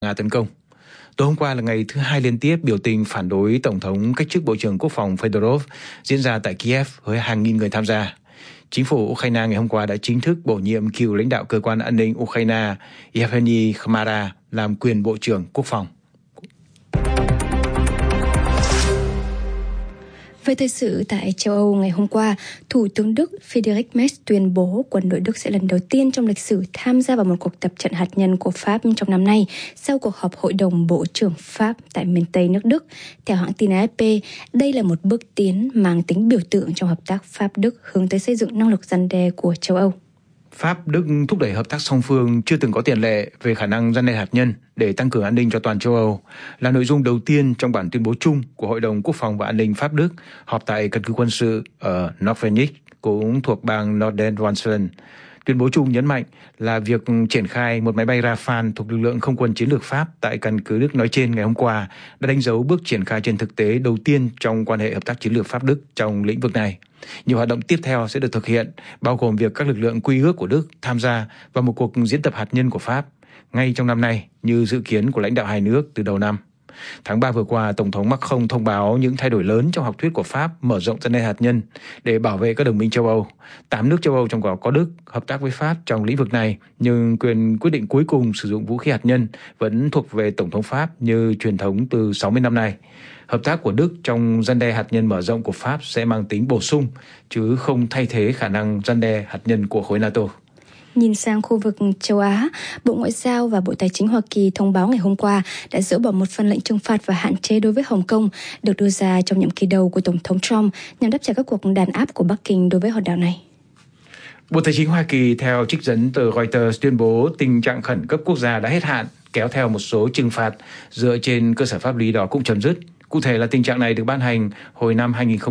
Nga tấn công. Tối hôm qua là ngày thứ hai liên tiếp biểu tình phản đối Tổng thống cách chức Bộ trưởng Quốc phòng Fedorov diễn ra tại Kiev với hàng nghìn người tham gia. Chính phủ Ukraine ngày hôm qua đã chính thức bổ nhiệm cựu lãnh đạo cơ quan an ninh Ukraine Yevgeny Khmara làm quyền Bộ trưởng Quốc phòng. Về thời sự tại châu Âu ngày hôm qua, Thủ tướng Đức Friedrich Merz tuyên bố quân đội Đức sẽ lần đầu tiên trong lịch sử tham gia vào một cuộc tập trận hạt nhân của Pháp trong năm nay sau cuộc họp Hội đồng Bộ trưởng Pháp tại miền Tây nước Đức. Theo hãng tin AFP, đây là một bước tiến mang tính biểu tượng trong hợp tác Pháp-Đức hướng tới xây dựng năng lực răn đe của châu Âu. Pháp-Đức thúc đẩy hợp tác song phương chưa từng có tiền lệ về khả năng răn đe hạt nhân để tăng cường an ninh cho toàn châu Âu, là nội dung đầu tiên trong bản tuyên bố chung của Hội đồng Quốc phòng và An ninh Pháp-Đức họp tại căn cứ quân sự ở Nordvenicht, cũng thuộc bang Nordrhein-Westfalen. Tuyên bố chung nhấn mạnh là việc triển khai một máy bay Rafale thuộc lực lượng không quân chiến lược Pháp tại căn cứ Đức nói trên ngày hôm qua đã đánh dấu bước triển khai trên thực tế đầu tiên trong quan hệ hợp tác chiến lược Pháp-Đức trong lĩnh vực này. Nhiều hoạt động tiếp theo sẽ được thực hiện, bao gồm việc các lực lượng quy ước của Đức tham gia vào một cuộc diễn tập hạt nhân của Pháp ngay trong năm nay như dự kiến của lãnh đạo hai nước từ đầu năm. Tháng 3 vừa qua, Tổng thống Macron thông báo những thay đổi lớn trong học thuyết của Pháp mở rộng răn đe hạt nhân để bảo vệ các đồng minh châu Âu. 8 nước châu Âu trong đó có Đức hợp tác với Pháp trong lĩnh vực này, nhưng quyền quyết định cuối cùng sử dụng vũ khí hạt nhân vẫn thuộc về Tổng thống Pháp như truyền thống từ 60 năm nay. Hợp tác của Đức trong răn đe hạt nhân mở rộng của Pháp sẽ mang tính bổ sung, chứ không thay thế khả năng răn đe hạt nhân của khối NATO. Nhìn sang khu vực châu Á, Bộ Ngoại giao và Bộ Tài chính Hoa Kỳ thông báo ngày hôm qua đã dỡ bỏ một phần lệnh trừng phạt và hạn chế đối với Hồng Kông được đưa ra trong nhiệm kỳ đầu của Tổng thống Trump nhằm đáp trả các cuộc đàn áp của Bắc Kinh đối với hòn đảo này. Bộ Tài chính Hoa Kỳ theo trích dẫn tờ Reuters tuyên bố tình trạng khẩn cấp quốc gia đã hết hạn, kéo theo một số trừng phạt dựa trên cơ sở pháp lý đó cũng chấm dứt. Cụ thể là tình trạng này được ban hành hồi năm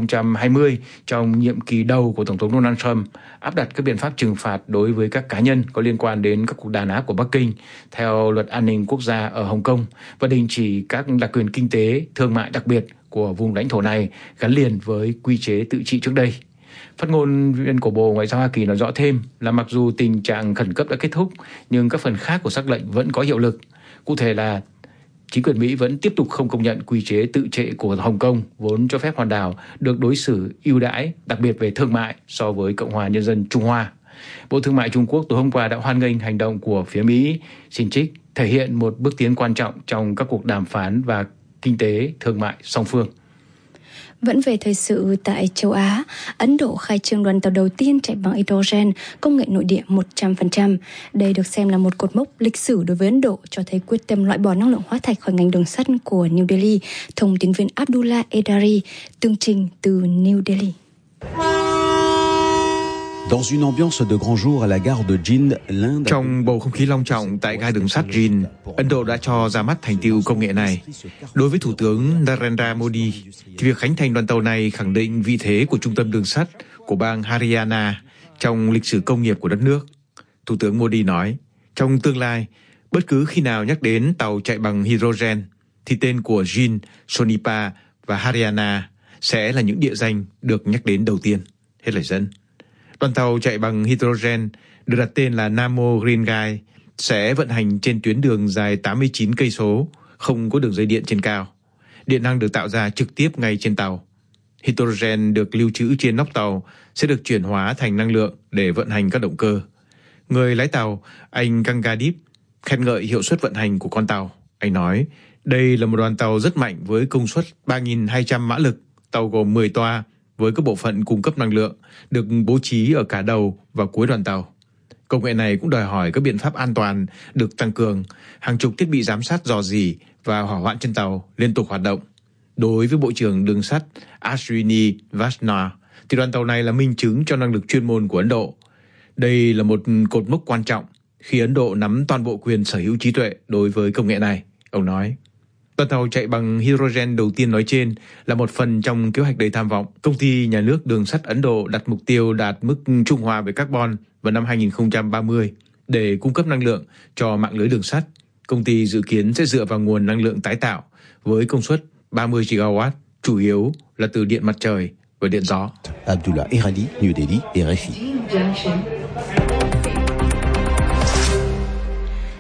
2020 trong nhiệm kỳ đầu của Tổng thống Donald Trump, áp đặt các biện pháp trừng phạt đối với các cá nhân có liên quan đến các cuộc đàn áp của Bắc Kinh theo luật an ninh quốc gia ở Hồng Kông và đình chỉ các đặc quyền kinh tế, thương mại đặc biệt của vùng lãnh thổ này gắn liền với quy chế tự trị trước đây. Phát ngôn viên của Bộ Ngoại giao Hoa Kỳ nói rõ thêm là mặc dù tình trạng khẩn cấp đã kết thúc, nhưng các phần khác của sắc lệnh vẫn có hiệu lực. Cụ thể là chính quyền Mỹ vẫn tiếp tục không công nhận quy chế tự trị của Hồng Kông, vốn cho phép hòn đảo được đối xử ưu đãi, đặc biệt về thương mại so với Cộng hòa Nhân dân Trung Hoa. Bộ Thương mại Trung Quốc tối hôm qua đã hoan nghênh hành động của phía Mỹ, xin trích thể hiện một bước tiến quan trọng trong các cuộc đàm phán và kinh tế thương mại song phương. Vẫn về thời sự tại châu Á, Ấn Độ khai trương đoàn tàu đầu tiên chạy bằng hydrogen, công nghệ nội địa 100%. Đây được xem là một cột mốc lịch sử đối với Ấn Độ, cho thấy quyết tâm loại bỏ năng lượng hóa thạch khỏi ngành đường sắt của New Delhi. Thông tin viên Abdullah Edari, tường trình từ New Delhi. Trong bầu không khí long trọng tại ga đường sắt Jin, Ấn Độ đã cho ra mắt thành tựu công nghệ này. Đối với Thủ tướng Narendra Modi, thì việc khánh thành đoàn tàu này khẳng định vị thế của trung tâm đường sắt của bang Haryana trong lịch sử công nghiệp của đất nước. Thủ tướng Modi nói, trong tương lai, bất cứ khi nào nhắc đến tàu chạy bằng hydrogen, thì tên của Jin, Sonipat và Haryana sẽ là những địa danh được nhắc đến đầu tiên. Hết lời dẫn. Đoàn tàu chạy bằng hydrogen được đặt tên là Namo Green Guide sẽ vận hành trên tuyến đường dài 89 cây số, không có đường dây điện trên cao. Điện năng được tạo ra trực tiếp ngay trên tàu. Hydrogen được lưu trữ trên nóc tàu sẽ được chuyển hóa thành năng lượng để vận hành các động cơ. Người lái tàu, anh Gangadip, khen ngợi hiệu suất vận hành của con tàu. Anh nói, đây là một đoàn tàu rất mạnh với công suất 3.200 mã lực. Tàu gồm 10 toa với các bộ phận cung cấp năng lượng, được bố trí ở cả đầu và cuối đoàn tàu. Công nghệ này cũng đòi hỏi các biện pháp an toàn được tăng cường, hàng chục thiết bị giám sát rò rỉ và hỏa hoãn trên tàu liên tục hoạt động. Đối với Bộ trưởng Đường sắt Ashwini Vaishnaw, thì đoàn tàu này là minh chứng cho năng lực chuyên môn của Ấn Độ. Đây là một cột mốc quan trọng khi Ấn Độ nắm toàn bộ quyền sở hữu trí tuệ đối với công nghệ này, ông nói. Đoàn tàu chạy bằng hydrogen đầu tiên nói trên là một phần trong kế hoạch đầy tham vọng. Công ty nhà nước Đường sắt Ấn Độ đặt mục tiêu đạt mức trung hòa về carbon vào năm 2030 để cung cấp năng lượng cho mạng lưới đường sắt. Công ty dự kiến sẽ dựa vào nguồn năng lượng tái tạo với công suất 30 GW, chủ yếu là từ điện mặt trời và điện gió. Abdullah Erali, New Delhi, RFI. Tại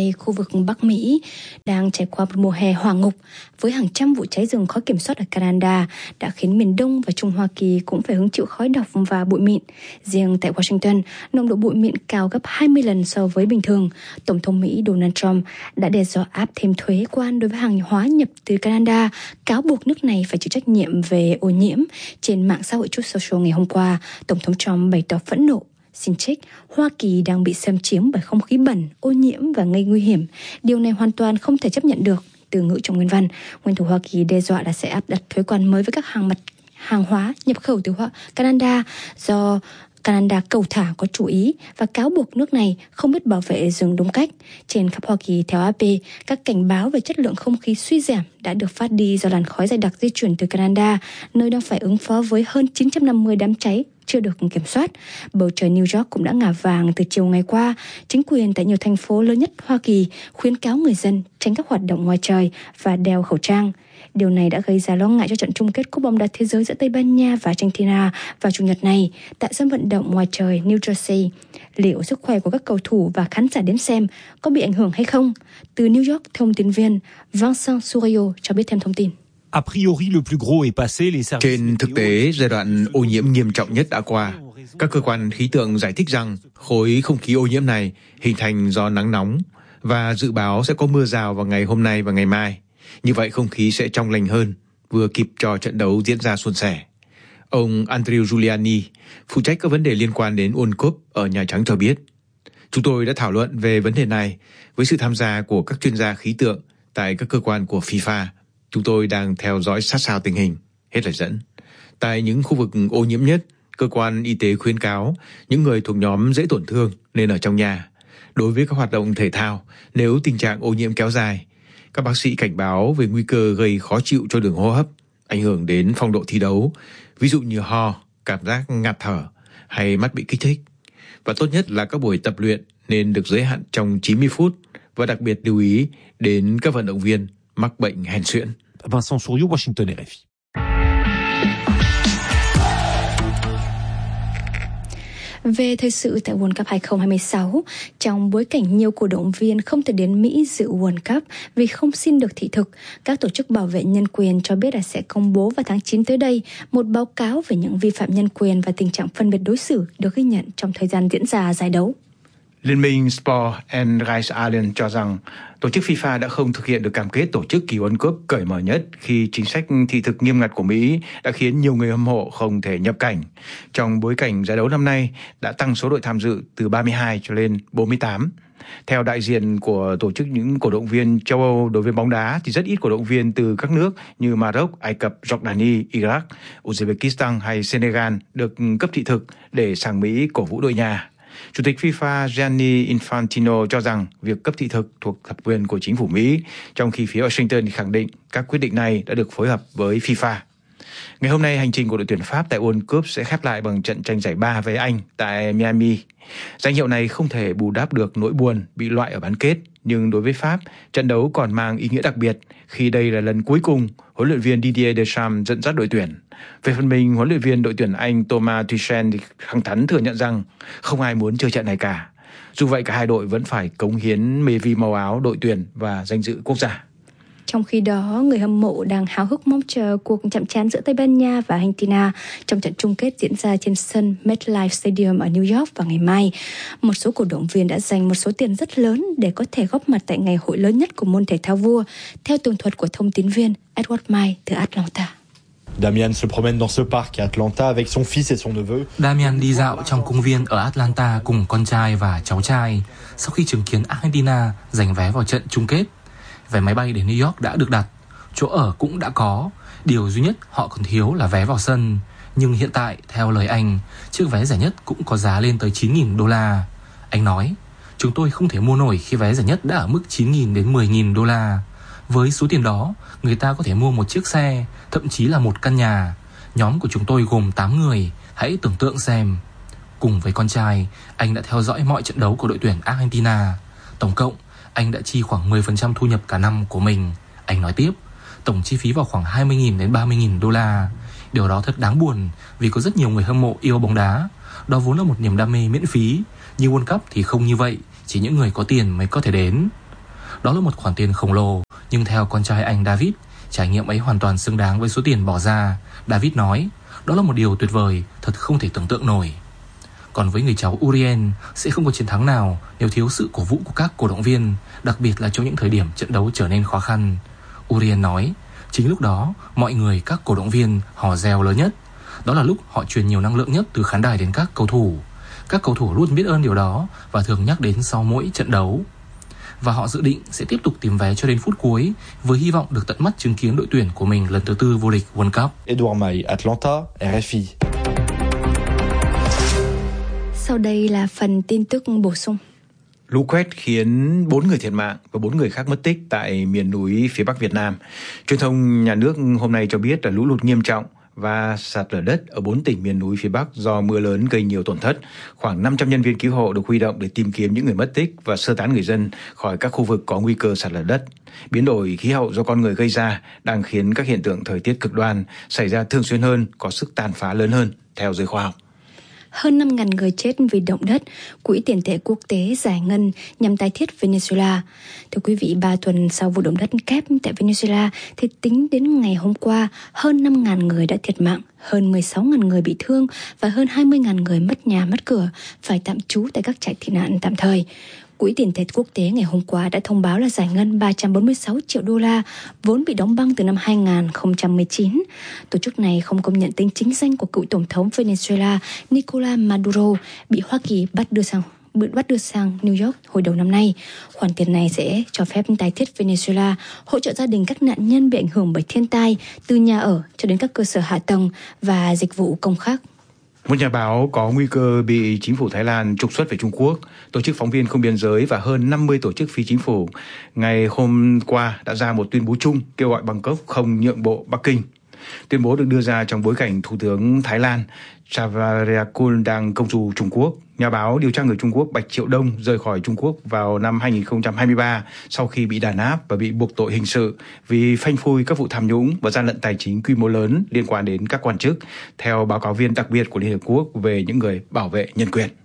nay, khu vực Bắc Mỹ đang trải qua một mùa hè hỏa ngục với hàng trăm vụ cháy rừng khó kiểm soát ở Canada đã khiến miền Đông và Trung Hoa Kỳ cũng phải hứng chịu khói độc và bụi mịn. Riêng tại Washington, nồng độ bụi mịn cao gấp 20 lần so với bình thường. Tổng thống Mỹ Donald Trump đã đe dọa áp thêm thuế quan đối với hàng hóa nhập từ Canada, cáo buộc nước này phải chịu trách nhiệm về ô nhiễm. Trên mạng xã hội Truth Social ngày hôm qua, Tổng thống Trump bày tỏ phẫn nộ, xin trích, Hoa Kỳ đang bị xâm chiếm bởi không khí bẩn, ô nhiễm và gây nguy hiểm. Điều này hoàn toàn không thể chấp nhận được. Từ ngữ trong nguyên văn, nguyên thủ Hoa Kỳ đe dọa là sẽ áp đặt thuế quan mới với các hàng hóa nhập khẩu từ Canada do Canada cầu thả có chủ ý và cáo buộc nước này không biết bảo vệ rừng đúng cách. Trên khắp Hoa Kỳ, theo AP, các cảnh báo về chất lượng không khí suy giảm đã được phát đi do làn khói dày đặc di chuyển từ Canada, nơi đang phải ứng phó với hơn 950 đám cháy chưa được kiểm soát. Bầu trời New York cũng đã ngả vàng từ chiều ngày qua. Chính quyền tại nhiều thành phố lớn nhất Hoa Kỳ khuyến cáo người dân tránh các hoạt động ngoài trời và đeo khẩu trang. Điều này đã gây ra lo ngại cho trận chung kết Cúp bóng đá thế giới giữa Tây Ban Nha và Argentina vào Chủ nhật này tại sân vận động ngoài trời New Jersey. Liệu sức khỏe của các cầu thủ và khán giả đến xem có bị ảnh hưởng hay không? Từ New York, thông tin viên Vincent Surio cho biết thêm thông tin. Trên thực tế, giai đoạn ô nhiễm nghiêm trọng nhất đã qua. Các cơ quan khí tượng giải thích rằng khối không khí ô nhiễm này hình thành do nắng nóng và dự báo sẽ có mưa rào vào ngày hôm nay và ngày mai. Như vậy không khí sẽ trong lành hơn, vừa kịp cho trận đấu diễn ra suôn sẻ. Ông Andrew Giuliani, phụ trách các vấn đề liên quan đến World Cup ở Nhà Trắng cho biết, chúng tôi đã thảo luận về vấn đề này với sự tham gia của các chuyên gia khí tượng tại các cơ quan của FIFA. Chúng tôi đang theo dõi sát sao tình hình, hết lời dẫn. Tại những khu vực ô nhiễm nhất, cơ quan y tế khuyến cáo những người thuộc nhóm dễ tổn thương nên ở trong nhà. Đối với các hoạt động thể thao, nếu tình trạng ô nhiễm kéo dài, các bác sĩ cảnh báo về nguy cơ gây khó chịu cho đường hô hấp, ảnh hưởng đến phong độ thi đấu, ví dụ như ho, cảm giác ngạt thở hay mắt bị kích thích. Và tốt nhất là các buổi tập luyện nên được giới hạn trong 90 phút và đặc biệt lưu ý đến các vận động viên mắc bệnh hen suyễn. Vincent Souriau, Washington, RFI. Về thời sự tại World Cup 2026, trong bối cảnh nhiều cổ động viên không thể đến Mỹ dự World Cup vì không xin được thị thực, các tổ chức bảo vệ nhân quyền cho biết là sẽ công bố vào tháng 9 tới đây một báo cáo về những vi phạm nhân quyền và tình trạng phân biệt đối xử được ghi nhận trong thời gian diễn ra giải đấu. Liên minh Sport and Rights Ireland cho rằng tổ chức FIFA đã không thực hiện được cam kết tổ chức kỳ World Cup cởi mở nhất khi chính sách thị thực nghiêm ngặt của Mỹ đã khiến nhiều người hâm mộ không thể nhập cảnh. Trong bối cảnh giải đấu năm nay đã tăng số đội tham dự từ 32 cho lên 48. Theo đại diện của tổ chức những cổ động viên châu Âu đối với bóng đá thì rất ít cổ động viên từ các nước như Maroc, Ai Cập, Jordani, Iraq, Uzbekistan hay Senegal được cấp thị thực để sang Mỹ cổ vũ đội nhà. Chủ tịch FIFA Gianni Infantino cho rằng việc cấp thị thực thuộc thẩm quyền của chính phủ Mỹ, trong khi phía Washington khẳng định các quyết định này đã được phối hợp với FIFA. Ngày hôm nay, hành trình của đội tuyển Pháp tại World Cup sẽ khép lại bằng trận tranh giải ba với Anh tại Miami. Danh hiệu này không thể bù đắp được nỗi buồn bị loại ở bán kết, nhưng đối với Pháp, trận đấu còn mang ý nghĩa đặc biệt khi đây là lần cuối cùng huấn luyện viên Didier Deschamps dẫn dắt đội tuyển. Về phần mình, huấn luyện viên đội tuyển Anh Thomas Tuchel thẳng thắn thừa nhận rằng không ai muốn chơi trận này cả. Dù vậy, cả hai đội vẫn phải cống hiến vì màu áo đội tuyển và danh dự quốc gia. Trong khi đó, người hâm mộ đang háo hức mong chờ cuộc chạm trán giữa Tây Ban Nha và Argentina trong trận chung kết diễn ra trên sân MetLife Stadium ở New York vào ngày mai. Một số cổ động viên đã dành một số tiền rất lớn để có thể góp mặt tại ngày hội lớn nhất của môn thể thao vua, theo tường thuật của thông tín viên Edward Mai từ Atlanta. Damian se promène dans ce parc à Atlanta avec son fils et son neveu. Damian đi dạo trong công viên ở Atlanta cùng con trai và cháu trai sau khi chứng kiến Argentina giành vé vào trận chung kết. Vé máy bay đến New York đã được đặt, chỗ ở cũng đã có, điều duy nhất họ còn thiếu là vé vào sân. Nhưng hiện tại, theo lời anh, chiếc vé rẻ nhất cũng có giá lên tới $9.000. Anh nói, chúng tôi không thể mua nổi khi vé rẻ nhất đã ở mức $9.000 đến $10.000. Với số tiền đó, người ta có thể mua một chiếc xe, thậm chí là một căn nhà. Nhóm của chúng tôi gồm 8 người, hãy tưởng tượng xem. Cùng với con trai, anh đã theo dõi mọi trận đấu của đội tuyển Argentina. Tổng cộng, anh đã chi khoảng 10% thu nhập cả năm của mình. Anh nói tiếp, tổng chi phí vào khoảng $20.000 đến $30.000. Điều đó thật đáng buồn vì có rất nhiều người hâm mộ yêu bóng đá. Đó vốn là một niềm đam mê miễn phí. Nhưng World Cup thì không như vậy, chỉ những người có tiền mới có thể đến. Đó là một khoản tiền khổng lồ, nhưng theo con trai anh David, trải nghiệm ấy hoàn toàn xứng đáng với số tiền bỏ ra. David nói, đó là một điều tuyệt vời, thật không thể tưởng tượng nổi. Còn với người cháu Urien, sẽ không có chiến thắng nào nếu thiếu sự cổ vũ của các cổ động viên, đặc biệt là trong những thời điểm trận đấu trở nên khó khăn. Urien nói, chính lúc đó, mọi người, các cổ động viên hò reo lớn nhất. Đó là lúc họ truyền nhiều năng lượng nhất từ khán đài đến các cầu thủ. Các cầu thủ luôn biết ơn điều đó và thường nhắc đến sau mỗi trận đấu. Và họ dự định sẽ tiếp tục tìm vé cho đến phút cuối với hy vọng được tận mắt chứng kiến đội tuyển của mình lần thứ 4 vô địch World Cup. Edouard May, Atlanta, RFI. Sau đây là phần tin tức bổ sung. Lũ quét khiến 4 người thiệt mạng và 4 người khác mất tích tại miền núi phía Bắc Việt Nam. Truyền thông nhà nước hôm nay cho biết là lũ lụt nghiêm trọng và sạt lở đất ở 4 tỉnh miền núi phía Bắc do mưa lớn gây nhiều tổn thất. Khoảng 500 nhân viên cứu hộ được huy động để tìm kiếm những người mất tích và sơ tán người dân khỏi các khu vực có nguy cơ sạt lở đất. Biến đổi khí hậu do con người gây ra đang khiến các hiện tượng thời tiết cực đoan xảy ra thường xuyên hơn, có sức tàn phá lớn hơn, theo giới khoa học. Hơn 5.000 người chết vì động đất, Quỹ tiền tệ quốc tế giải ngân nhằm tái thiết Venezuela. Thưa quý vị, 3 tuần sau vụ động đất kép tại Venezuela, thì tính đến ngày hôm qua, hơn 5.000 người đã thiệt mạng, hơn 16.000 người bị thương và hơn 20.000 người mất nhà mất cửa, phải tạm trú tại các trại tị nạn tạm thời. Quỹ tiền tệ quốc tế ngày hôm qua đã thông báo là giải ngân 346 triệu đô la vốn bị đóng băng từ năm 2019. Tổ chức này không công nhận tính chính danh của cựu tổng thống Venezuela Nicolás Maduro bị Hoa Kỳ bắt đưa sang New York hồi đầu năm nay. Khoản tiền này sẽ cho phép tái thiết Venezuela, hỗ trợ gia đình các nạn nhân bị ảnh hưởng bởi thiên tai, từ nhà ở cho đến các cơ sở hạ tầng và dịch vụ công khác. Một nhà báo có nguy cơ bị chính phủ Thái Lan trục xuất về Trung Quốc, Tổ chức Phóng viên Không biên giới và hơn 50 tổ chức phi chính phủ ngày hôm qua đã ra một tuyên bố chung kêu gọi Bangkok không nhượng bộ Bắc Kinh. Tuyên bố được đưa ra trong bối cảnh Thủ tướng Thái Lan Chandrayakul đang công du Trung Quốc. Nhà báo điều tra người Trung Quốc Bạch Triệu Đông rời khỏi Trung Quốc vào năm 2023 sau khi bị đàn áp và bị buộc tội hình sự vì phanh phui các vụ tham nhũng và gian lận tài chính quy mô lớn liên quan đến các quan chức, theo báo cáo viên đặc biệt của Liên Hợp Quốc về những người bảo vệ nhân quyền.